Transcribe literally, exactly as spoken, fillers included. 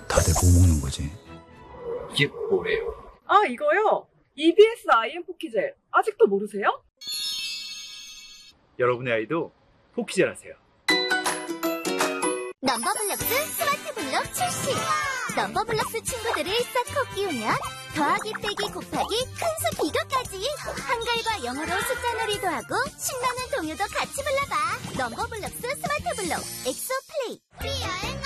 다들 뭐 먹는 거지? 이게 뭐래요? 아, 이거요? 이비에스 아이엠 포키젤. 아직도 모르세요? 여러분의 아이도 포키젤 하세요. 넘버블럭스 스마트 블럭 출시! 넘버블럭스 친구들을 싹 끼우면 더하기 빼기 곱하기 큰수 비교까지 한글과 영어로 숫자 놀이도 하고 신나는 동요도 같이 불러봐. 넘버블럭스 스마트 블럭 엑소 플레이.